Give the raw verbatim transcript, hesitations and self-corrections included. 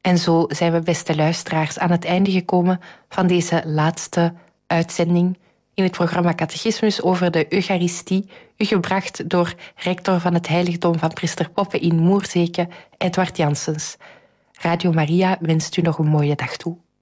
En zo zijn we, beste luisteraars, aan het einde gekomen van deze laatste uitzending in het programma Catechismus over de Eucharistie, u gebracht door rector van het heiligdom van Priester Poppe in Moerzeke, Edward Janssens. Radio Maria wenst u nog een mooie dag toe.